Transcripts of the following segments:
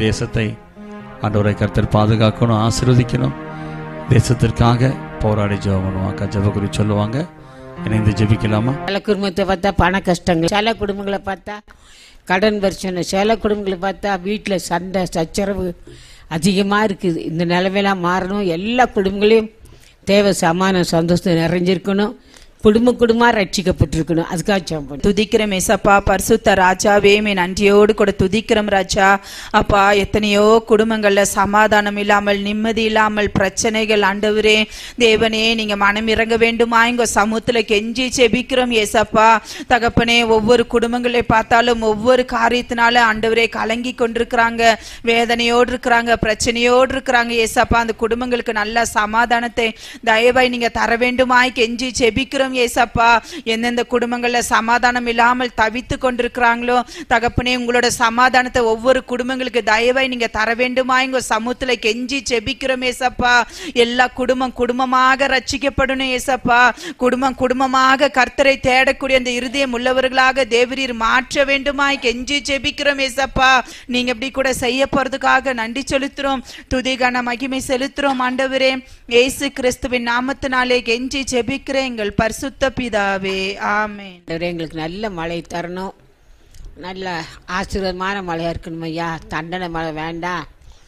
தேசத்தை ஆண்டவரை கர்த்தர் பாதுகாக்கணும், ஆசீர்வதிக்கணும். தேசத்திற்காக போராடி ஜெபம் பண்ணுவாங்க. ஜெபக்குறி சொல்லுவாங்க, இணைந்து ஜெபிக்கலாமா? சில குடும்பத்தை பார்த்தா பண கஷ்டங்கள், சில குடும்பங்களை பார்த்தா கடன் பிரச்சனை, சில குடும்பங்களை பார்த்தா வீட்டில் சண்டை சச்சரவு அதிகமாக இருக்குது. இந்த நிலைமையெல்லாம் மாறணும். எல்லா குடும்பங்களையும் தேவை சமாதானம் சந்தோஷம் நிறைஞ்சிருக்கணும். குடும்பமா ரட்சிக்கப்பட்டிருக்கணும். அதுக்காக ஜெபம் பண்ணுங்க. துதிக்கிறோம் ஏசப்பா, பரிசுத்த ராஜாவே, நன்றியோடு கூட துதிக்கிறோம் ராஜா. அப்பா, எத்தனையோ குடும்பங்கள்ல சமாதானம் இல்லாமல், நிம்மதி இல்லாமல், பிரச்சனைகள். ஆண்டவரே தேவனே, நீங்க மனம் இறங்க வேண்டுமா எங்க சமூகத்துல கெஞ்சி செபிக்கிறோம் ஏசப்பா. தகப்பனே, ஒவ்வொரு குடும்பங்களை பார்த்தாலும் ஒவ்வொரு காரியத்தினால ஆண்டவரே கலங்கி கொண்டிருக்கிறாங்க, வேதனையோடு இருக்கிறாங்க, பிரச்சனையோடு இருக்கிறாங்க ஏசப்பா. அந்த குடும்பங்களுக்கு நல்ல சமாதானத்தை தயவாய் நீங்க தர வேண்டுமாய் கெஞ்சி செபிக்கிறோம் ஏசப்பா. எந்தெந்த குடும்பங்கள்ல சமாதானம் இல்லாமல் தவித்து கொண்டிருக்கிறாங்களோ தகப்பனே, உங்களோட சமாதானத்தை ஒவ்வொரு குடும்பங்களுக்கு தயவாய் நீங்க தர வேண்டுமா எங்க சமூகத்துல கெஞ்சி செபிக்கிறோம் ஏசப்பா. எல்லா குடும்பமாக ரட்சிக்கப்படணும் ஏசப்பா. குடும்பமாக கர்த்தரை தேடக்கூடிய அந்த இருதயம் உள்ளவர்களாக தேவரீர் மாற்ற வேண்டுமாய் கெஞ்சி செபிக்கிறோம் ஏசப்பா. நீங்க எப்படி கூட செய்ய போறதுக்காக நன்றி செலுத்துறோம், துதிகான மகிமை செலுத்துறோம் ஆண்டவரே. இயேசு கிறிஸ்துவின் நாமத்தினாலே கெஞ்சி செபிக்கிறேன் எங்கள் பரிசுத்த பிதாவே, ஆமென். எங்களுக்கு நல்ல மழை தரணும், நல்ல ஆசீர்வாதமான மழையா இருக்கணும் ஐயா. தண்டனை மழை வேண்டாம்.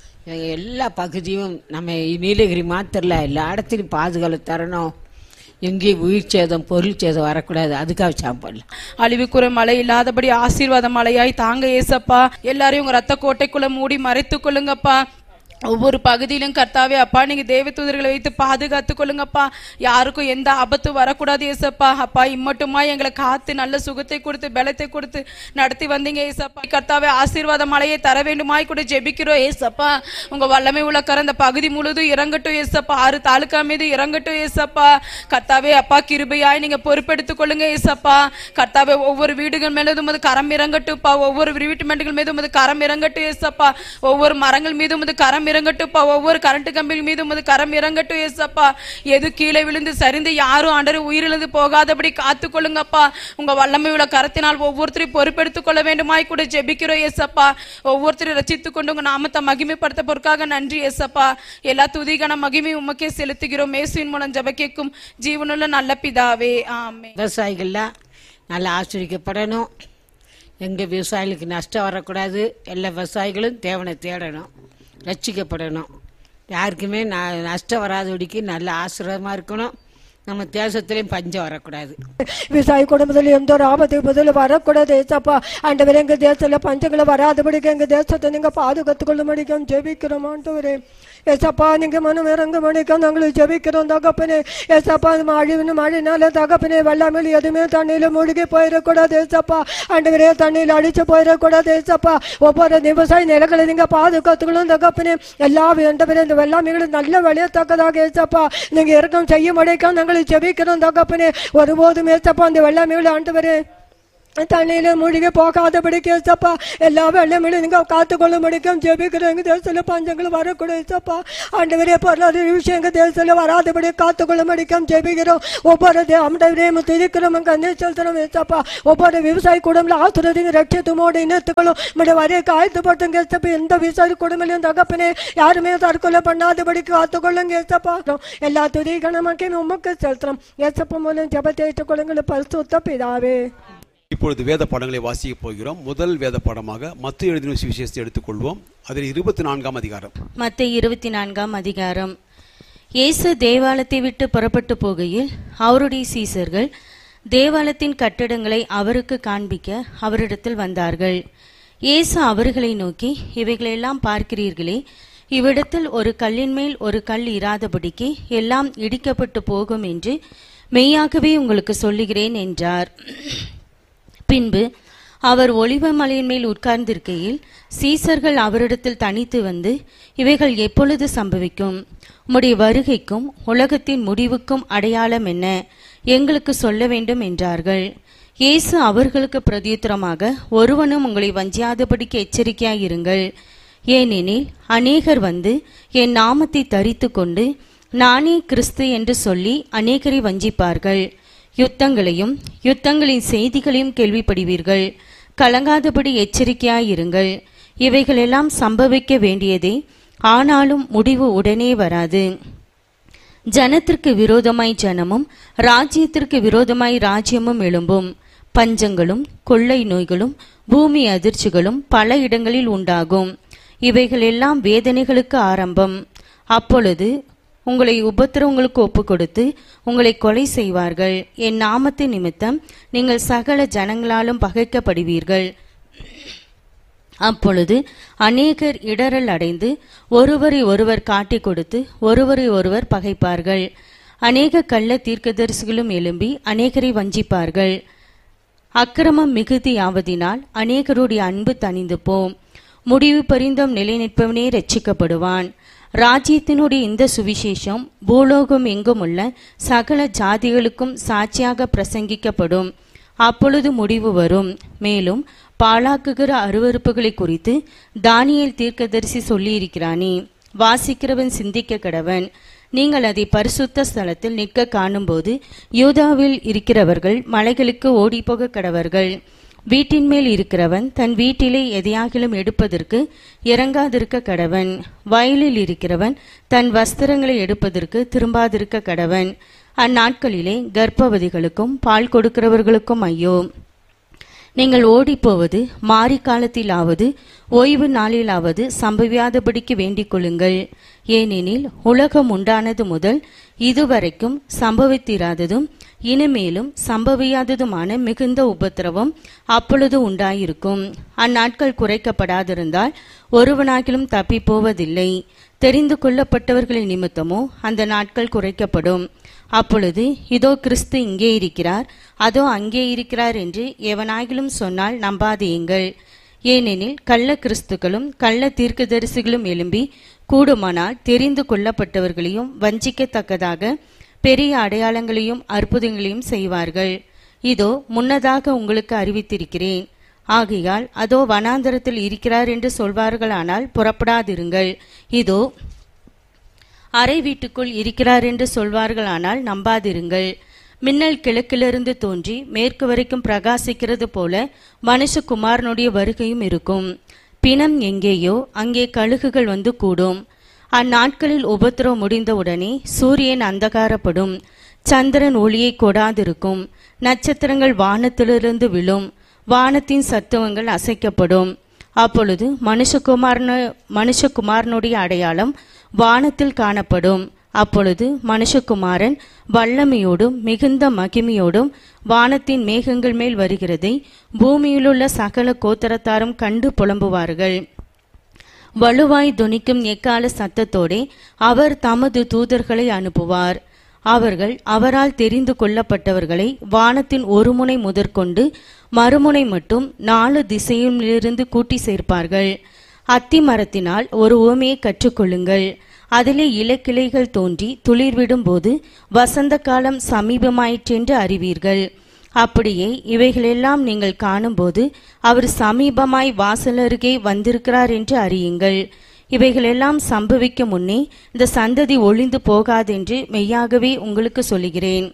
எல்லா பகுதியும் நம்ம நீலகிரி மாத்திரல எல்லா இடத்துலையும் பாதுகாப்பு தரணும். எங்கேயும் உயிர் சேதம் பொருள் சேதம் வரக்கூடாது. அதுக்காக சாப்பிடலாம். அழிவுக்குற மழை இல்லாதபடி ஆசீர்வாத மழையாய் தாங்க ஏசப்பா. எல்லாரையும் உங்க ரத்த கோட்டைக்குள்ள மூடி மறைத்துக் கொள்ளுங்கப்பா. ஒவ்வொரு பகுதியிலும் கர்த்தாவே அப்பா, நீங்க தேவதூதர்களை வைத்து பாதுகாத்து கொள்ளுங்கப்பா. யாருக்கும் எந்த ஆபத்து வரக்கூடாது ஏசப்பா. அப்பா, இம்மட்டுமா எங்களை காத்து நல்ல சுகத்தை கொடுத்து பலத்தை கொடுத்து நடத்தி வந்தீங்க ஏசப்பா. கர்த்தாவே, ஆசீர்வாத மழையை தர வேண்டுமாய் கூட ஜெபிக்கிறோம் ஏசப்பா. உங்க வல்லமை உள்ள கரந்த பகுதி முழுதும் இறங்கட்டும் ஏசப்பா. 6 தாலுக்கா மீது இறங்கட்டும் ஏசப்பா. கர்த்தாவே அப்பா, கிருபையாய் நீங்க பொறுப்பெடுத்துக் கொள்ளுங்க ஏசப்பா. கர்த்தாவே, ஒவ்வொரு வீடுகள் மேலும் கரம் இறங்கட்டும்ப்பா. ஒவ்வொரு வீட்டு மேடுகள் மீதும் கரம் இறங்கட்டும் ஏசப்பா. ஒவ்வொரு மரங்கள் மீதும் கரம் இறங்கட்டும்ப்பா. ஒவ்வொரு கரண்ட் கம்பி மீதும் கரம் இறங்கட்டும் ஏசப்பா. எது கீழே விழுந்து சரிந்து யாரும் ஆண்டவரே உயிரிழந்து போகாதபடி காத்து கொள்ளுங்கப்பா. உங்க வல்லமை உள்ள கரத்தினால் ஒவ்வொருத்தரையும் பொறுப்பெடுத்துக் கொள்ள வேண்டுமாய் கூட ஜெபிக்கிறோம் ஏசப்பா. ஒவ்வொருத்தரையும் ரட்சித்துக் கொண்டு உங்க நாமத்தை மகிமைப்படுத்த பொருட்காக நன்றி ஏசப்பா. எல்லா துதிக்கான மகிமை உமக்கே செலுத்துகிறோம். இயேசுவின் மூலம் ஜெப கேட்கும் ஜீவனுள்ள நல்ல பிதாவே, ஆமென். விவசாயிகள்லாம் நல்லா ஆசிரியக்கப்படணும். எங்க விவசாயிகளுக்கு நஷ்டம் வரக்கூடாது. எல்லா விவசாயிகளும் தேவனை தேடணும், ரட்சிக்கப்படணும். யாருக்குமே நஷ்டம் வராதபடிக்கு நல்ல ஆசீர்வாதமாக இருக்கணும். நம்ம தேசத்திலையும் பஞ்சம் வரக்கூடாது. விவசாய குடும்பத்தில் எந்த ஒரு ஆபத்து பதில் வரக்கூடாது ஏசப்பா. ஆண்டவரே, எங்க தேசத்துல பஞ்சங்களை வராதபடிக்கு எங்க தேசத்தை நீங்க பாதுகாத்துக் கொள்ள முடியும் ஜெபிக்கிறோம் ஆண்டவரே. ஏசப்பா, நீங்க மனம் இறங்க முடிக்கும் நாங்கள் ஜெபிக்கிறோம் தகப்பனே. ஏசப்பா, மழைனால தகப்பனே வெள்ளாமல் எதுவுமே தண்ணியில மூழ்கி போயிடக்கூடாது ஏசப்பா. ஆண்டவரே, தண்ணியில் அடிச்சு போயிடக்கூடாது ஏசப்பா. ஒவ்வொரு விவசாய நிலங்களை நீங்க பாதுகாத்துக்கணும் தகப்பனே. எல்லா ஆண்டவரே, இந்த வெள்ளாமைகளும் நல்ல விளையத்தக்கதாக ஏசப்பா நீங்க இறக்கம் செய்ய முடியும் நாங்கள் ஜெபிக்கிறோம் தகப்பனே. ஒருபோதும் ஏசப்பா அந்த வெள்ளாமைகளை ஆண்டவரே தண்ணியில மூழ்கி போகாதபடிக்கு ஏசப்பா எல்லா வெள்ளமையிலும் நீங்க காத்துக்கொள்ள முடிக்கும் ஜெபிக்கிறோம். எங்க தேசத்துல பஞ்சங்கள் வரக்கூடாது ஏசப்பா. ஆண்டவரே, பொருளாதார விஷயம் எங்க தேசத்துல வராதபடி காத்துக்கொள்ள முடிக்கும் ஜெபிக்கிறோம். ஒவ்வொரு ஆண்டவரையும் துதிக்கிறோம், கண்ணை செலுத்துறோம் ஏசப்பா. ஒவ்வொரு விவசாய குடும்பம் ஆசிரியங்க ரட்சித்துமோடு இனத்துக்களும் நம்முடைய வரைய காய்த்துப்பட்டுங்க ஏசப்பா. எந்த விவசாய குடும்பத்திலையும் தகப்பனே யாருமே தற்கொலை பண்ணாதபடி காத்துக்கொள்ளுங்க ஏசப்பா. எல்லா துதிகணமாக்கையும் உமக்கு செலுத்துறோம் ஏசப்பா மூலம் ஜெபத்தை ஏற்றுக்கொள்ளுங்கள் பரிசுத்த பிதாவே. இப்பொழுது வேத பாடங்களை வாசிக்க போகிறோம். முதல் வேத பாடமாக மத்தேயு எழுதின சுவிசேஷத்தை எடுத்துக்கொள்வோம். அதில் 24ஆம் அதிகாரம். மத்தேயு 24ஆம் அதிகாரம். இயேசு தேவாலயத்தை விட்டு புறப்பட்டு போகையில் அவருடைய சீசர்கள் தேவாலயத்தின் கட்டடங்களை அவருக்கு காண்பிக்க அவரிடத்தில் வந்தார்கள். இயேசு அவர்களை நோக்கி, இவைகளெல்லாம் பார்க்கிறீர்களே, இவ்விடத்தில் ஒரு கல்லின் மேல் ஒரு கல் இராதபடிக்கு எல்லாம் இடிக்கப்பட்டு போகும் என்று மெய்யாகவே உங்களுக்கு சொல்லுகிறேன் என்றார். பின்பு அவர் ஒலிவ மலையின் மேல் உட்கார்ந்திருக்கையில் சீசர்கள் அவரிடத்தில் தனித்து வந்து, இவைகள் எப்பொழுது சம்பவிக்கும்? உம்முடைய வருகைக்கும் உலகத்தின் முடிவுக்கும் அடையாளம் என்ன? எங்களுக்கு சொல்ல வேண்டும் என்றார்கள். இயேசு அவர்களுக்கு பிரதியுத்தரமாக, ஒருவனும் உங்களை வஞ்சியாதபடிக்கு எச்சரிக்கையாயிருங்கள். ஏனெனில் அநேகர் வந்து என் நாமத்தை தரித்து கொண்டு நானே கிறிஸ்து என்று சொல்லி அநேகரை வஞ்சிப்பார்கள். யுத்தங்களையும் யுத்தங்களின் செய்திகளையும் கேள்விப்படுவீர்கள். கலங்காதபடி எச்சரிக்கையாயிருங்கள். இவைகளெல்லாம் சம்பவிக்க வேண்டியதே, ஆனாலும் முடிவு உடனே வராது. ஜனத்திற்கு விரோதமாய் ஜனமும் ராஜ்யத்திற்கு விரோதமாய் ராஜ்யமும் எழும்பும். பஞ்சங்களும் கொள்ளை நோய்களும் பூமி அதிர்ச்சிகளும் பல இடங்களில் உண்டாகும். இவைகள் எல்லாம் வேதனைகளுக்கு ஆரம்பம். அப்பொழுது உங்களை உபத்திரவங்களுக்கு ஒப்புக் கொடுத்து உங்களை கொலை செய்வார்கள். என் நாமத்து நிமித்தம் நீங்கள் சகல ஜனங்களாலும் பகைக்கப்படுவீர்கள். அப்பொழுது அநேகர் இடரல் அடைந்து ஒருவரை ஒருவர் காட்டிக் கொடுத்து ஒருவரை ஒருவர் பகைப்பார்கள். அநேக கள்ள தீர்க்கதரிசிகளும் எழும்பி அநேகரை வஞ்சிப்பார்கள். அக்கிரமம் மிகுதியாவதினால் அநேகருடைய அன்பு தணிந்து போம். முடிவு பரிந்தும் நிலை நிற்பவனே ரட்சிக்கப்படுவான். ராஜ்யத்தினுடைய இந்த சுவிசேஷம் பூலோகம் எங்கும் உள்ள சகல ஜாதிகளுக்கும் சாட்சியாக பிரசங்கிக்கப்படும். அப்பொழுது முடிவு வரும். மேலும் பாழாக்குகிற அருவருப்புகளை குறித்து தானியேல் தீர்க்கதரிசி சொல்லியிருக்கிறானே, வாசிக்கிறவன் சிந்திக்க கடவன். நீங்கள் அதை பரிசுத்த ஸ்தலத்தில் நிற்க காணும்போது யூதாவில் இருக்கிறவர்கள் மலைகளுக்கு ஓடிப்போக கடவர்கள். வீட்டின் மேல் இருக்கிறவன் தன் வீட்டிலே எதையாகிலும் எடுப்பதற்கு இறங்காதிருக்க கடவன். வயலில் இருக்கிறவன் தன் வஸ்திரங்களை எடுப்பதற்கு திரும்பாதிருக்க கடவன். அந்நாட்களிலே கர்ப்பவதிகளுக்கும் பால் கொடுக்கிறவர்களுக்கும் ஐயோ! நீங்கள் ஓடிப்போவது மாரி காலத்திலாவது ஓய்வு நாளிலாவது சம்பவியாதபடிக்கு வேண்டிக் கொள்ளுங்கள். ஏனெனில் உலகம் உண்டானது முதல் இதுவரைக்கும் சம்பவித்திராததும் இனிமேலும் சம்பவியாததுமான மிகுந்த உபத்திரவம் அப்பொழுது உண்டாயிருக்கும். அந்நாட்கள் குறைக்கப்படாதிருந்தால் ஒருவனாகிலும் தப்பி போவதில்லை. தெரிந்து கொள்ளப்பட்டவர்களின் நிமித்தமோ அந்த நாட்கள் குறைக்கப்படும். அப்பொழுது இதோ கிறிஸ்து இங்கே இருக்கிறார், அதோ அங்கே இருக்கிறார் என்று எவனாகிலும் சொன்னால் நம்பாதீங்கள். ஏனெனில் கள்ள கிறிஸ்துக்களும் கள்ள தீர்க்கதரிசிகளும் எழும்பி கூடுமானால் தெரிந்து கொள்ளப்பட்டவர்களையும் வஞ்சிக்கத்தக்கதாக பெரிய அடையாளங்களையும் அற்புதங்களையும் செய்வார்கள். இதோ முன்னதாக உங்களுக்கு அறிவித்திருக்கிறேன். ஆகையால் அதோ வனாந்தரத்தில் இருக்கிறார் என்று சொல்வார்களானால் புறப்படாதிருங்கள். இதோ அறை வீட்டுக்குள் இருக்கிறார் என்று சொல்வார்களானால் நம்பாதிருங்கள். மின்னல் கிழக்கிலிருந்து தோன்றி மேற்கு வரைக்கும் பிரகாசிக்கிறது போல மனுஷகுமாரனுடைய வருகையும் இருக்கும். பிணம் எங்கேயோ அங்கே கழுகுகள் வந்து கூடும். அந்நாட்களில் உபத்திரவம் முடிந்தவுடனே சூரியன் அந்தகாரப்படும், சந்திரன் ஒளியை கொடாதிருக்கும், நட்சத்திரங்கள் வானத்திலிருந்து விழும், வானத்தின் சத்துவங்கள் அசைக்கப்படும். அப்பொழுது மனுஷகுமாரனுடைய அடையாளம் வானத்தில் காணப்படும். அப்பொழுது மனுஷகுமாரன் வல்லமையோடும் மிகுந்த மகிமையோடும் வானத்தின் மேகங்கள் மேல் வருகிறதை பூமியிலுள்ள சகல கோத்திரத்தாரும் கண்டு புலம்புவார்கள். வலுவாய் துணிக்கும் எக்கால சத்தத்தோடே அவர் தமது தூதர்களை அனுப்புவார். அவர்கள் அவரால் தெரிந்து கொள்ளப்பட்டவர்களை வானத்தின் ஒரு முனை முதற்கொண்டு மறுமுனை மட்டும் 4 திசையிலிருந்து கூட்டி சேர்ப்பார்கள். அத்தி மரத்தினால் ஒரு உவமையை கற்றுக்கொள்ளுங்கள். அதிலே இலக்கிளைகள் தோன்றி துளிர்விடும் போது வசந்த காலம் சமீபமாயிற்றென்று அறிவீர்கள். அப்படியே இவைகளெல்லாம் நீங்கள் காணும்போது அவர் சமீபமாய் வாசலருகே வந்திருக்கிறார் என்று அறியுங்கள். இவைகளெல்லாம் சம்பவிக்க முன்னே இந்த சந்ததி ஒளிந்து போகாதென்று மெய்யாகவே உங்களுக்கு சொல்லுகிறேன்.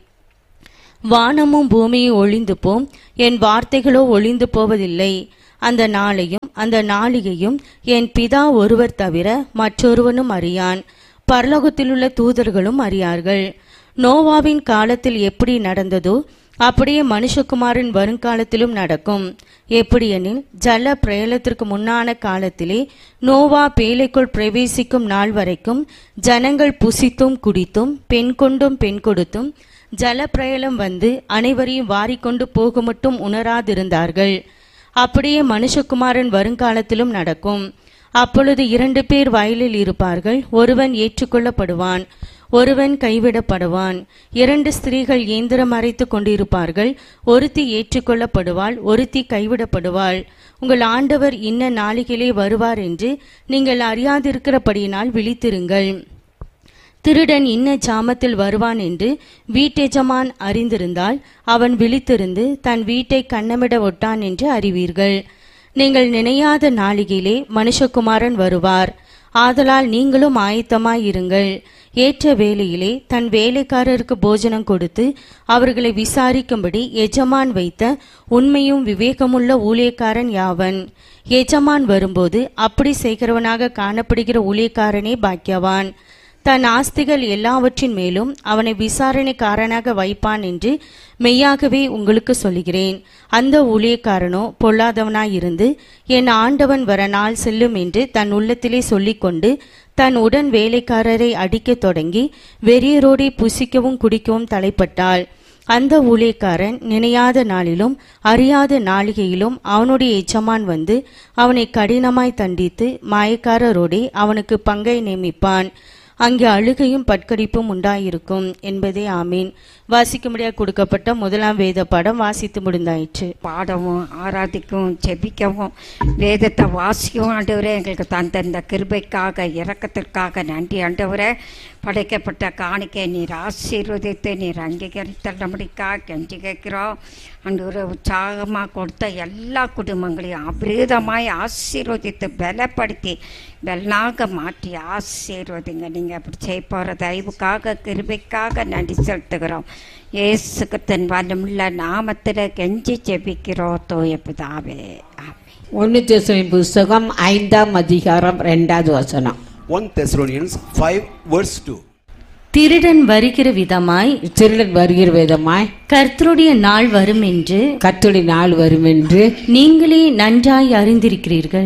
வானமும் பூமியும் ஒளிந்து போம், என் வார்த்தைகளோ ஒளிந்து போவதில்லை. அந்த நாளையும் அந்த நாளிகையும் என் பிதா ஒருவர் தவிர மற்றொருவனும் அறியான், பரலோகத்திலுள்ள தூதர்களும் அறியார்கள். நோவாவின் காலத்தில் எப்படி நடந்ததோ அப்படியே மனுஷகுமாரின் வருங்காலத்திலும் நடக்கும். எப்படியெனில் ஜல பிரளயத்திற்கு முன்னான காலத்திலே நோவா பேழைக்குள் பிரவேசிக்கும் நாள் வரைக்கும் ஜனங்கள் புசித்தும் குடித்தும் பெண் கொண்டும் பெண் கொடுத்தும் ஜல பிரளயம் வந்து அனைவரையும் வாரிக்கொண்டு போக மட்டும் உணராதிருந்தார்கள். அப்படியே மனுஷகுமாரன் வருங்காலத்திலும் நடக்கும். அப்பொழுது 2 பேர் வயலில் இருப்பார்கள், ஒருவன் ஏற்றுக்கொள்ளப்படுவான், ஒருவன் கைவிடப்படுவான். 2 ஸ்திரீகள் இயந்திரம் அரைத்து கொண்டிருப்பார்கள், ஒருத்தி ஏற்றுக்கொள்ளப்படுவாள், ஒருத்தி கைவிடப்படுவாள். உங்கள் ஆண்டவர் இன்ன நாளிகளே வருவார் என்று நீங்கள் அறியாதிருக்கிறபடியினால் விழித்திருங்கள். திருடன் இன்ன ஜாமத்தில் வருவான் என்று வீட்டெஜமான் அறிந்திருந்தால் அவன் விழித்திருந்து தன் வீட்டை கண்ணமிட ஒட்டான் என்று அறிவீர்கள். நீங்கள் நினையாத நாளிகையிலே மனுஷகுமாரன் வருவார். ஆதலால் நீங்களும் ஆயத்தமாயிருங்கள். ஏற்ற வேளையிலே தன் வேலைக்காரருக்கு போஜனம் கொடுத்து அவர்களை விசாரிக்கும்படி எஜமான் வைத்த உண்மையும் விவேகமுள்ள ஊழியக்காரன் யாவன்? எஜமான் வரும்போது அப்படி செய்கிறவனாக காணப்படுகிற ஊழியக்காரனே பாக்கியவான். தன் ஆஸ்திகள் எல்லாவற்றின் மேலும் அவனை விசாரணைக்காரனாக வைப்பான் என்று மெய்யாகவே உங்களுக்கு சொல்லுகிறேன். அந்த ஊழியக்காரனோ பொல்லாதவனாயிருந்து என் ஆண்டவன் வர நாள் செல்லும் என்று தன் உள்ளத்திலே சொல்லிக்கொண்டு தன் உடன் வேலைக்காரரை அடிக்கத் தொடங்கி வெறியரோடே புசிக்கவும் குடிக்கவும் தலைப்பட்டாள். அந்த ஊழியக்காரன் நினையாத நாளிலும் அறியாத நாளிகையிலும் அவனுடைய எஜமான் வந்து அவனை கடினமாய் தண்டித்து மாயக்காரரோடே அவனுக்கு பங்கை நியமிப்பான். அங்கே அழுகையும் பட்கடிப்பும் உண்டாயிருக்கும் என்பதே ஆமீன். வாசிக்கும்படியாக கொடுக்கப்பட்ட முதலாம் வேத பாடம் வாசித்து முடிந்தாயிற்று. பாடவும் ஆராதிக்கவும் செபிக்கவும் வேதத்தை வாசிக்கவும் ஆண்டவரே எங்களுக்கு தந்த இந்த கிருபைக்காக இரக்கத்திற்காக நன்றி ஆண்டவரே. படைக்கப்பட்ட காணிக்கை நீர் ஆசீர்வதித்து நீர் அங்கீகரித்தபடிக்காக கெஞ்சி கேட்கிறோம் ஆண்டவரே. உற்சாகமாக கொடுத்த எல்லா குடும்பங்களையும் அபிரீதமாய் ஆசீர்வதித்து பலப்படுத்தி பலனாக மாற்றி ஆசீர்வதிங்க. நீங்கள் அப்படி செய்ய போகிற தயவுக்காக கிருபைக்காக நன்றி செலுத்துகிறோம். இயேசு கிறிஸ்துவின் வல்லமுள்ள நாமத்தில் கெஞ்சி ஜெபிக்கிறோம் தூய பிதாவே. ஆமென். 1 தெசலோனியர் புஸ்தகம் 5ஆம் அதிகாரம் 2வது வசனம். 1 Thessalonians 5 verse 2. திருடன் வருகிற விதமாய் கர்த்தருடைய நாள் வரும் என்று கர்த்தருடைய நாள் வரும் என்று நீங்களே நன்றாய் அறிந்திருக்கிறீர்கள்.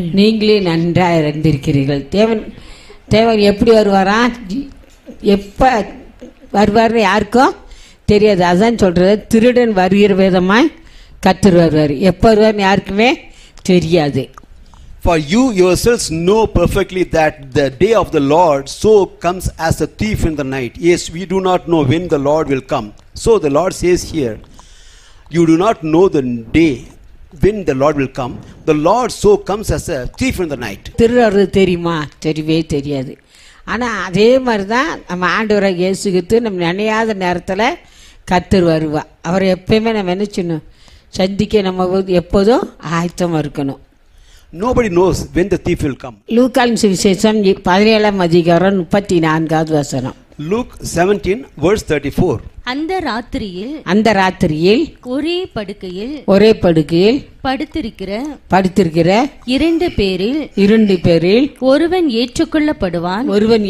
தேவன் எப்படி வருவாரா, எப்ப வருவார் யாருக்கும் தெரியாது. அதான் சொல்றது, திருடன் வருகிற விதமாய் கர்த்தர் வருவார். எப்ப வருவார் யாருக்குமே தெரியாது. For you yourselves know perfectly that the day of the Lord so comes as a thief in the night. Yes, we do not know when the Lord will come. So the Lord says here, you do not know the day when the Lord will come. The Lord so comes as a thief in the night. திருடர் தெரியுமா? தெரியவே தெரியாது. ஆனால் அதே மாதிரி தான் நம்ம ஆண்டவராக இயேசு கிறிஸ்து நம்ம நினையாத நேரத்தில் கர்த்தர் வருவா. அவரை எப்பயுமே நம்ம என்ன செய்யணும்? சந்திக்க நம்ம எப்போதும் ஆயத்தமாக இருக்கணும். Nobody knows when the thief will come. லூக்காவின் சுவிசேஷம் 17ஆம் அதிகாரம் 34வது வசனம். Luke 17 verse 34. அந்த ராத்திரியில் ஒரே படுக்கையில் படுத்திருக்கிற 2 பேரில் ஒருவன் ஏற்றுக்கொள்ளப்படுவான்,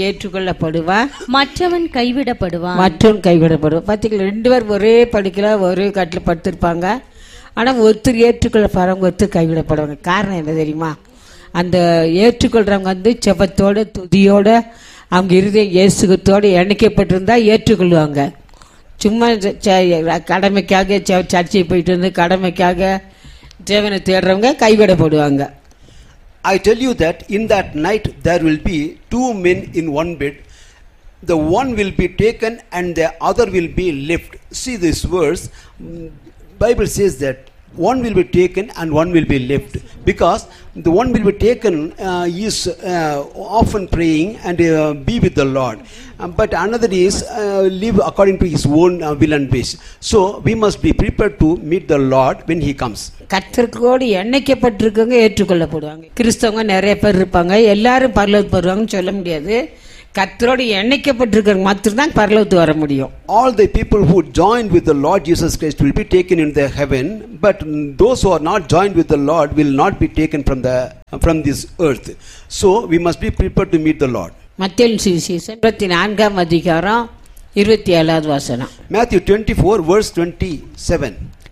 மற்றவன் கைவிடப்படுவான். பார்த்தீங்களா, 2 பேர் ஒரே படுக்கையில் ஒரே கட்டில் படுத்திருப்பாங்க. ஆனால் ஒருத்தர் ஏற்றுக்கொள்ளப்படுறவங்க, ஒருத்தர் கைவிடப்படுவாங்க. காரணம் என்ன தெரியுமா? அந்த ஏற்றுக்கொள்றவங்க வந்து செபத்தோட துதியோட அவங்க இருதயம் இயேசுகத்தோடு இணைக்கப்பட்டிருந்தா ஏற்றுக்கொள்வாங்க. சும்மா கடமைக்காக சர்ச்சை போயிட்டு வந்து கடமைக்காக தேவனை தேடுறவங்க கைவிடப்படுவாங்க. I tell you that in that night there will be 2 men in one bed. The one will be taken and the other will be left. See this verse. Bible says that one will be taken and one will be left, because the one will be taken is often praying and be with the Lord, but another is live according to his own will and wish. So we must be prepared to meet the Lord when he comes. கர்த்தரோடு எண்ணெய்க்கப்பட்டிருக்கவங்க ஏற்றுக்கொள்ளப்படுவாங்க. கிறிஸ்தவங்க நிறைய பேர் இருப்பாங்க, எல்லாரும் பரலோகத்துக்கு வருவாங்கன்னு சொல்ல முடியாது. கர்த்தரோடு எண்ணெய்க்கப்பட்டிருக்கிறவங்க மட்டும்தான் பரலோகத்துக்கு வர முடியும். All the people who joined with the Lord Jesus Christ will be taken in the heaven, but those who are not joined with the Lord will not be taken from this earth. So we must be prepared to meet the Lord. மத்தேயு சுவிசேஷம் 24ஆம் அதிகாரம் 27வது வசனம். Matthew 24 verse 27.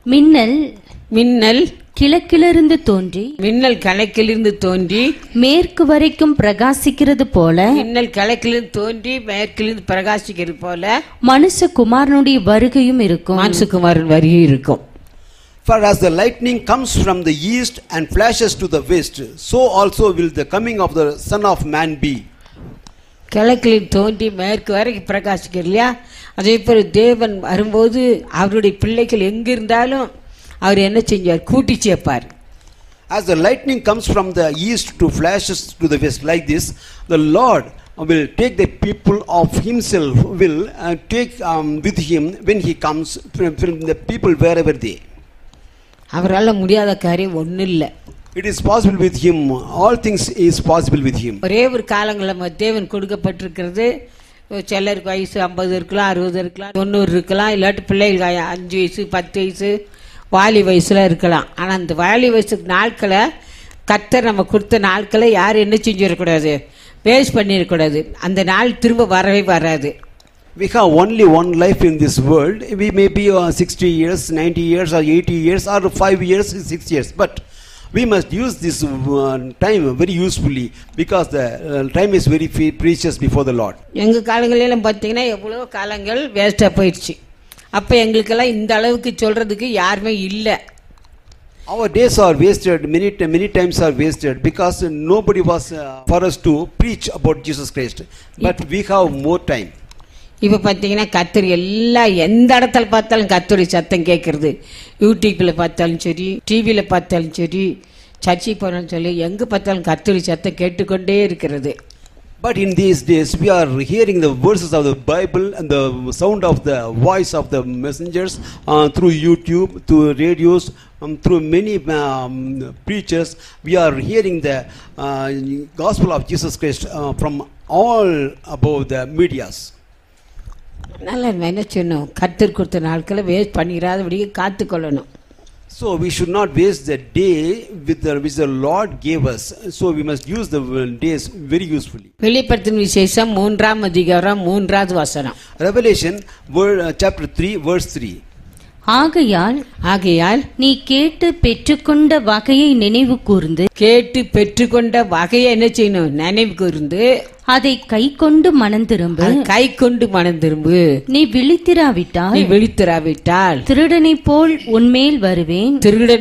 மின்னல் கிழக்கிலிருந்து தோன்றி மேற்கு வரைக்கும் பிரகாசிக்கிறது போல, மனுஷகுமாரனுடைய வருகையும் இருக்கும். For as the lightning comes from the east and flashes to the west, so also will the coming of the Son of Man be. கிழக்கில் தோன்றி மேற்கு வரைக்கும் பிரகாசிக்கிறது இல்லையா? அதே போல தேவன் வரும்போது அவருடைய பிள்ளைகள் எங்கிருந்தாலும் அவர் என்ன செஞ்சார்? கூட்டி சேர்ப்பார். As the lightning comes from the east to flashes to the west like this, the Lord will take the people of himself, will take with him when he comes from the people wherever they. அவரால் முடியாத காரியம் ஒன்றும் இல்லை. It is possible with him. All things is possible with him. ஒரே ஒரு காலங்களில் தேவன் கொடுக்கப்பட்டிருக்கிறது. சிலருக்கு வயசு 50 இருக்கலாம், 60 இருக்கலாம், 90 இருக்கலாம், இல்லாட்டி பிள்ளைகள் 5 வயசு 10 வயசு வாலி வயசுல இருக்கலாம். ஆனால் அந்த வாலி வயசுக்கு நாட்களை கர்த்தர் நம்ம கொடுத்த நாட்களை யாரும் என்ன செஞ்சிடக்கூடாது, வேஸ்ட் பண்ணிடக்கூடாது. அந்த நாள் திரும்ப வரவே வராது. We have only one life in this world. We may be 60 years, 90 years or 80 years or 5 years, 6 years. But we must use this time very usefully because the time is very precious before the Lord. எங்கள் காலங்களிலும் பார்த்தீங்கன்னா எவ்வளோ காலங்கள் வேஸ்ட்டாக போயிடுச்சு. அப்போ எங்களுக்கெல்லாம் இந்த அளவுக்கு சொல்கிறதுக்கு யாருமே இல்லை. Our days are wasted, many times are wasted because nobody was for us to preach about Jesus Christ. But we have more time. இப்போ பார்த்தீங்கன்னா கர்த்தர் எந்த இடத்துல பார்த்தாலும் கர்த்தருடைய சத்தம் கேட்குறது. யூடியூப்பில் பார்த்தாலும் சரி, டிவியில் பார்த்தாலும் சரி, சர்ச்சைக்கு போனாலும் சொல்லி எங்கே பார்த்தாலும் கர்த்தருடைய சத்தம் கேட்டுக்கொண்டே இருக்கிறது. But in these days we are hearing the verses of the Bible and the sound of the voice of the messengers through YouTube, through radios, through many preachers. We are hearing the gospel of Jesus Christ from all above the medias. நல்லா என்ன சொன்னோம், கர்த்தர் கொடுத்த நாட்களை waste பண்ணிடாதபடி காத்துக்கொள்ளணும். So we should not waste the day which the Lord gave us. So we must use the days very usefully. வெளிப்படுத்தின விசேஷம் 3ஆம் அதிகாரம் 3வது வசனம். Revelation chapter 3 verse 3. ஆகையால் நீ கேட்டு பெற்றுக்கொண்ட வகையை நினைவு கூர்ந்து, கேட்டு பெற்றுக்கொண்ட வகையை என்ன செய்யணும், நினைவு கூர்ந்து அதை கை கொண்டு மனம் திரும்பு. கை கொண்டு மனம் திரும்பு. நீ விழித்திராவிட்டால் திருடனை போல் உன்மேல் வருவேன்.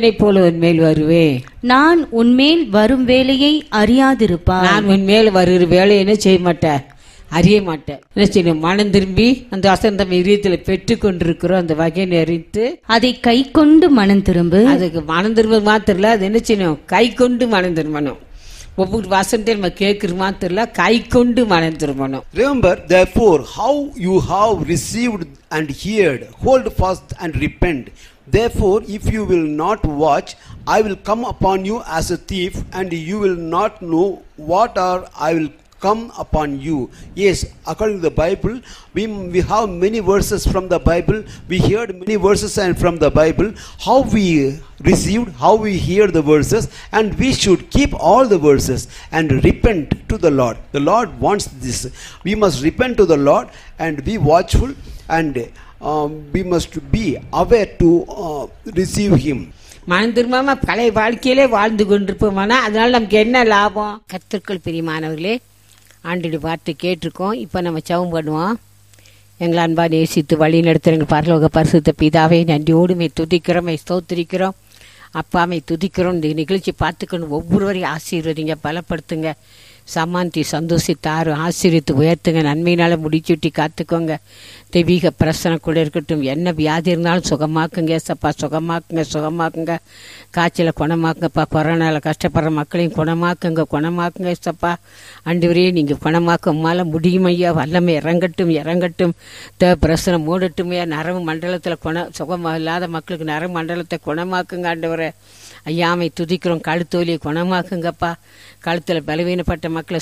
நான் உன்மேல் வரும் வேலையை அறியாதிருப்பார். நான் உன்மேல் வருகிற வேலையை என்ன செய்ய மாட்டேன், அறிய மாட்டேன். என்ன செய்யணும், மனம் திரும்பி அந்த வசந்தம் இதயத்தில் பெற்று கொண்டிருக்கிறோம் அந்த வகையை அறிந்து அதை கை கொண்டு மனம் திரும்பு. அதுக்கு மனம் திரும்ப மாத்திரம் இல்ல, அது என்ன செய்யணும், கை கொண்டு மனம் திரும்பணும். ஒவ்வொரு வசனத்தை நம்ம கேட்கிற மாத்திரம் இல்ல, கை கொண்டு மனம் திரும்பணும். Remember therefore how you have received and heard, hold fast and repent. Therefore if you will not watch, I will come upon you as a thief, and you will not know what hour I will come upon you. Yes, according to the Bible, we have many verses from the Bible. We heard many verses and from the Bible. How we received, how we hear the verses, and we should keep all the verses and repent to the Lord. The Lord wants this. We must repent to the Lord and be watchful, and we must be aware to receive Him. மனம் திரும்பாம பழைய வாழ்க்கையிலே வாழ்ந்து கொண்டிருப்போமானா அதனால நமக்கு என்ன லாபம்? கர்த்தருக்குள் பிரியமானவர்களே, ஆண்டோட வார்த்தை கேட்டிருக்கோம். இப்போ நம்ம ஜெபம் பண்ணுவோம். எங்களை அன்பா நேசித்து வழி நடத்துகிற எங்கள் பரலோக பரிசுத்த பிதாவை நன்றியோடு துதிக்கிறோம், ஸ்தோத்திரிக்கிறோம். அப்பாமை துதிக்கிறோம். இந்த நிகழ்ச்சி பார்த்துக்கணும் ஒவ்வொருவரையும் ஆசீர்வதிங்க, பலப்படுத்துங்க, சமாந்தி சந்தோஷித்தாரு ஆசீர்வித்து உயர்த்துங்க, நன்மையினால முடிச்சுட்டி காத்துக்கோங்க. தெய்வீக பிரசனை கூட இருக்கட்டும். என்ன வியாதி இருந்தாலும் சுகமாக்குங்க ஏசப்பா, சுகமாக்குங்க. காய்ச்சலை குணமாக்குங்கப்பா. கொரோனாவில் கஷ்டப்படுற மக்களையும் குணமாக்குங்க ஏசப்பா. ஆண்டவரே நீங்கள் குணமாக்க உம்மால முடியும் ஐயா. வல்லமை இறங்கட்டும். பிரசனை மூடட்டும் ஐயா. நரம்பு மண்டலத்தில் சுகம் இல்லாத மக்களுக்கு நரம்பு மண்டலத்தை குணமாக்குங்க ஆண்டவரே. ஐயாமை துதிக்கிறோம். கழுத்து வலியை குணமாக்குங்கப்பா. கழுத்தில் பலவீனப்பட்ட மக்களை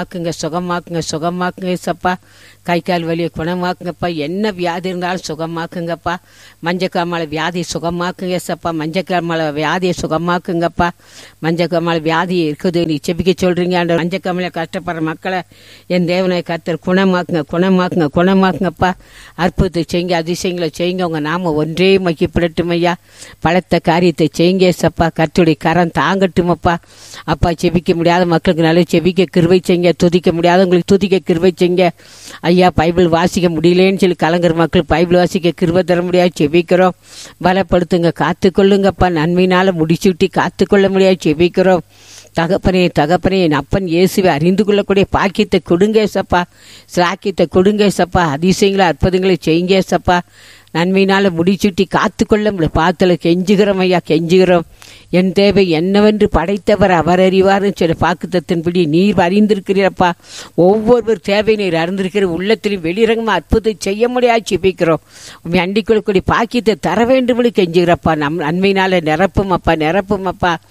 சுகமாக்குங்க ஏசப்பா. கை கால் வலியை குணமாக்குங்கப்பா. என்ன வியாதி இருந்தாலும் சுகமாக்குங்கப்பா. மஞ்சக்காமலை வியாதியை சுகமாக்குங்க ஏசப்பா. மஞ்சக்காமலை வியாதியை சுகமாக்குங்கப்பா. மஞ்சக்காமலை வியாதி இருக்குது நீ செபிக்க சொல்றீங்க. அந்த மஞ்சக்காமலை கஷ்டப்படுற மக்களை என் தேவனை கர்த்தர் குணமாக்குங்கப்பா. அற்புதத்தை செய்யுங்க, அதிசயங்களை செய்யுங்க. உங்க நாம ஒன்றே மகிப்படட்டும் ஐயா. பலத்த காரியத்தை செய்யுங்க ஏசப்பா. கர்த்தருடைய கரம் தாங்கட்டுமப்பா. அப்பா செபிக்க முடியாத மக்களுக்கு நல்ல செபிக்க கிருபை செய்யுங்க. துதிக்க முடியாதவங்களுக்கு துதிக்க கிருபை செய்யுங்க ஐயா. பைபிள் வாசிக்க முடியலேன்னு சொல்லி கலங்குற மக்கள் பைபிள் வாசிக்க கிருபை தர முடியாது செபிக்கிறோம். பலப்படுத்துங்க, காத்துக்கொள்ளுங்கப்பா. நன்மையினால முடிச்சுட்டி காத்துக்கொள்ள முடியாது செபிக்கிறோம். தகப்பனே என் அப்பன் இயேசுவை அறிந்து கொள்ளக்கூடிய பாக்கியத்தை கொடுங்க சப்பா. சாக்கியத்தை கொடுங்க சப்பா. அதிசயங்களை அற்புதங்களை செய்யுங்க சப்பா. நன்மையினால முடிச்சுட்டி காத்துக்கொள்ள பாத்துல கெஞ்சுகிறோம் ஐயா, கெஞ்சுகிறோம். என் தேவை என்னவென்று படைத்தவர் அவர் அறிவார்னு சொல்ல பாக்குத்தத்தின்படி நீர் அறிந்திருக்கிறீரப்பா. ஒவ்வொரு தேவை நீர் அறிந்திருக்கிற உள்ளத்திலும் வெளிரங்கமா அற்புதம் செய்ய முடியாது செபிக்கிறோம். உண்மை அண்டிக் கொள்ளக்கூடிய பாக்கியத்தை தர வேண்டும் கெஞ்சுகிறப்பா. நன்மையினால நிரப்பும் அப்பா.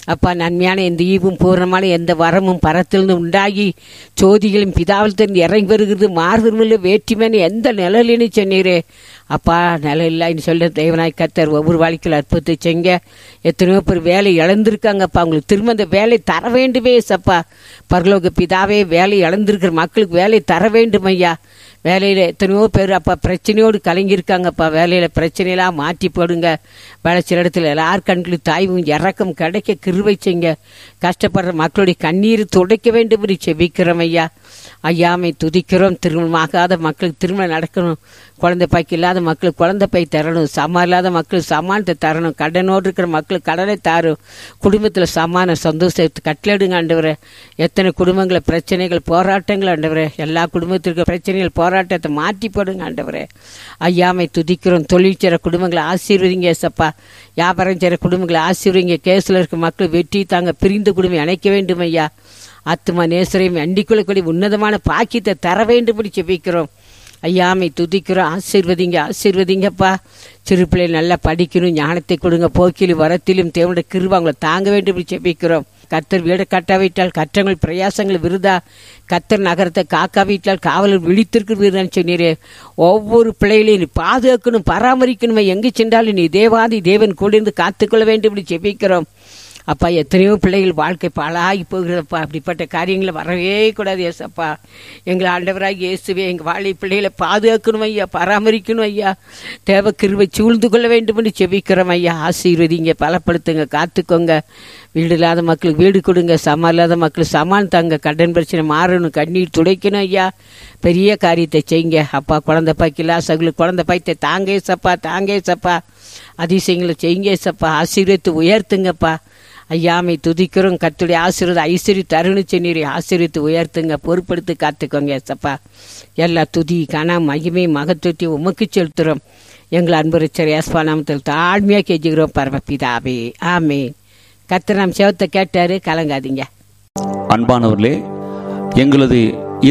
அப்பா நன்மையான எந்த ஈவும் பூர்ணமான எந்த வரமும் பரத்திலிருந்து உண்டாகி ஜோதிகளும் பிதாவிலிருந்து இறங்கி வருகிறது மாறுதல் வேற்றுமையான எந்த நிழலின்னு சொன்னீரே அப்பா நிலம் இல்லைன்னு சொல்ல தேவனாய் கர்த்தர் ஒவ்வொரு வாழ்க்கையில் அற்புதத்தை செய்ங்க. எத்தனையோ பேர் வேலை இழந்திருக்காங்கப்பா, அவங்களுக்கு திரும்ப அந்த வேலை தர வேண்டுமே சப்பா. பரலோக பிதாவே வேலை இழந்திருக்கிற மக்களுக்கு வேலை தர வேண்டும் ஐயா. வேலையில் எத்தனையோ பேர் அப்பா பிரச்சனையோடு கலங்கியிருக்காங்கப்பா. வேலையில் பிரச்சனையெல்லாம் மாற்றி போடுங்க. வேலை சில இடத்துல எல்லார் கண்களுக்கு தாய்வும் இறக்கம் கிடைக்க கிருபை செய்ங்க. கஷ்டப்படுற மக்களுடைய கண்ணீர் துடைக்க வேண்டும் என்று செபிக்கிறோம் ஐயா. ஐயாமை துதிக்கிறோம். திருமணமாகாத மக்களுக்கு திருமணம் நடக்கணும், குழந்தை பாய்க்கு இல்லாத மக்களுக்கு குழந்தை பை தரணும், சமான் இல்லாத மக்களுக்கு சமானத்தை தரணும், கடனோடு இருக்கிற மக்களுக்கு கடனை தாரும், குடும்பத்தில் சமான சந்தோஷத்தை கட்டளையிடுங்க ஆண்டவரே. எத்தனை குடும்பங்களை பிரச்சனைகள் போராட்டங்கள் ஆண்டவரே, எல்லா குடும்பத்திற்கு பிரச்சனைகள் போராட்டத்தை மாற்றி போடுங்க ஆண்டவரே. ஐயாமை துதிக்கிறோம். தொழில் செய்கிற குடும்பங்களை ஆசீர்வதிங்க சப்பா. வியாபாரம் செய்கிற குடும்பங்களை ஆசீர்வதிங்க. கேஸில் இருக்க மக்கள் வெற்றி தாங்க பிரிந்து குடும்பம் இணைக்க வேண்டும் ஐயா. ஆத்மா நேசரையும் அண்டிக்குள்ளக்கூடிய உன்னதமான பாக்கியத்தை தர வேண்டும்படி செபிக்கிறோம். ஐயாமை துதிக்கிறோம். ஆசீர்வதிங்கப்பா. சிறு பிள்ளைகள் நல்லா படிக்கணும், ஞானத்தை கொடுங்க. போக்கிலும் வரத்திலும் தேவனுடைய கிருபை அவங்களை தாங்க வேண்டும் செபிக்கிறோம். கர்த்தர் வீடு கட்டாவிட்டால் கற்றங்கள் பிரயாசங்கள் விருதா. கர்த்தர் நகரத்தை காக்காவிட்டால் காவலர் விழித்திருக்கு விருதான்னு சொன்னீரே. ஒவ்வொரு பிள்ளைகளையும் நீ பாதுகாக்கணும், பராமரிக்கணுமே. எங்கு சென்றாலும் நீ தேவாதி தேவன் கூட இருந்து காத்துக்கொள்ள வேண்டும் செபிக்கிறோம். அப்பா எத்தனையோ பிள்ளைகள் வாழ்க்கை பாழாகி போகிறதப்பா. அப்படிப்பட்ட காரியங்களை வரவே கூடாது ஏசப்பா. எங்களை ஆண்டவராக இயேசுவே எங்கள் வாழை பிள்ளைகளை பாதுகாக்கணும் ஐயா, பராமரிக்கணும் ஐயா. தேவ கிருபை சூழ்ந்து கொள்ள வேண்டும் என்று செபிக்கிறோம் ஐயா. ஆசீர்வதிங்க, பலப்படுத்துங்க, காத்துக்கோங்க. வீடு இல்லாத மக்களுக்கு வீடு கொடுங்க, சமான் இல்லாத மக்களுக்கு சமான் தாங்க. கடன் பிரச்சனை மாறணும், கண்ணீர் துடைக்கணும் ஐயா. பெரிய காரியத்தை செய்யுங்க அப்பா. குழந்தை பாய்க்கில்லா சகுலுக்கு குழந்தை பாய்த்தை தாங்கே சப்பா. அதிசயங்களை செய்யுங்க சப்பா. ஆசீர்வதித்து உயர்த்துங்கப்பா. ஐயாமை துதிக்கிறோம். கர்த்தருடைய ஆசீர்வாத ஐஸ்வர்ய தருண சென்னீரை ஆசீர்வித்து உயர்த்துங்க, பொறுப்படுத்தி காத்துக்கோங்க ஏசப்பா. எல்லா துதி கன மகிமை மகத்துவத்தையும் உமக்கு செலுத்துகிறோம். எங்கள் அன்பு ரட்சகர் இயேசுவின் நாமத்தில் தாழ்மையாக கெஞ்சுகிறோம் பரமபிதாவே, ஆமென். கர்த்தர் நம் செவத்தை கேட்டாரு, கலங்காதீங்க. அன்பானவர்களே, எங்களது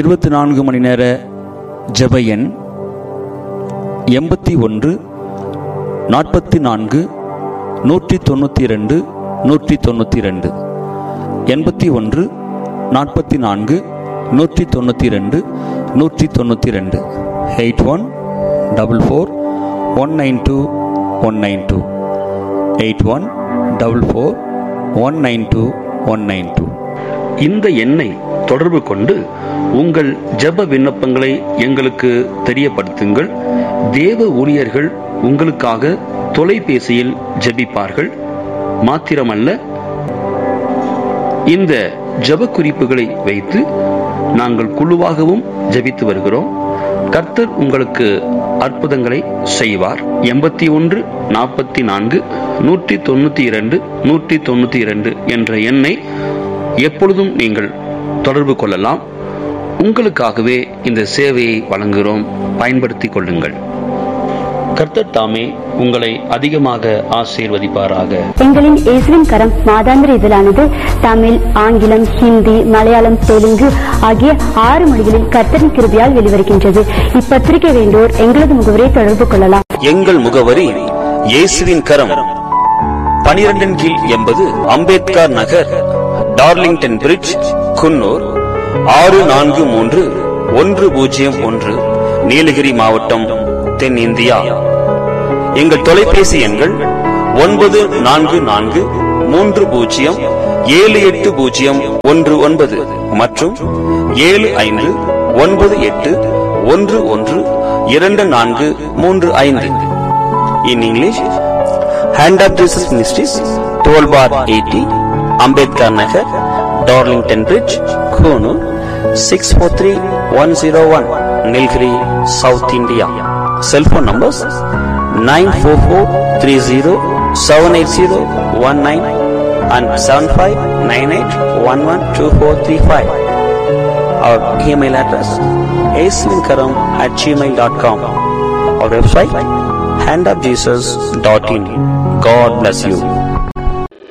24 மணி நேர ஜெப எண் 81 44 192 192 81 44 192 192 8144 192 192 8144 192 192. இந்த எண்ணை தொடர்பு கொண்டு உங்கள் ஜெப விண்ணப்பங்களை எங்களுக்கு தெரியப்படுத்துங்கள். தேவ ஊழியர்கள் உங்களுக்காக தொலைபேசியில் ஜெபிப்பார்கள். மாத்திரமல்ல, இந்த ஜெப குறிப்புகளை வைத்து நாங்கள் குழுவாகவும் ஜெபித்து வருகிறோம். கர்த்தர் உங்களுக்கு அற்புதங்களை செய்வார். 81 44 192 192 என்ற எண்ணை எப்பொழுதும் நீங்கள் தொடர்பு கொள்ளலாம். உங்களுக்காகவே இந்த சேவையை வழங்குகிறோம், பயன்படுத்திக் கொள்ளுங்கள். கர்த்தர் தாமே உங்களை அதிகமாக ஆசீர்வதிப்பாராக. எங்களின் இயேசுவின் கரம் மாதாந்திர இதழானது தமிழ், ஆங்கிலம், ஹிந்தி, மலையாளம், தெலுங்கு ஆகிய 6 மொழிகளில் கர்த்தரின் கிருபையால் வெளிவருகின்றது. இப்பத்திரிகை வேண்டோர் எங்களது முகவரியை தொடர்பு கொள்ளலாம். எங்கள் முகவரி இயேசுவின் கரம், 12 கீழ் 80 அம்பேத்கர் நகர், டார்லிங்டன் பிரிட்ஜ், குன்னூர் 643101, நீலகிரி மாவட்டம், தென் இந்தியா. எங்கள் தொலைபேசி எண்கள் 9443078019 மற்றும் 7598112435. In English, Hand of Jesus Ministries, 12/80 Ambedkar Nagar, Darlington Bridge, Kunu 643101, Nilgiri, South India. Cell phone numbers 944307801 and 7598112435. Our email address aswinkaram@gmail.com. Our website handofjesus.in. God bless you.